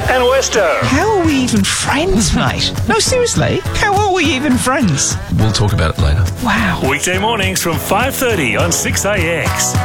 and Westo. How are we even friends, mate? No, seriously, how are we even friends? We'll talk about it later. Wow. Weekday mornings from 5:30 on 6AX.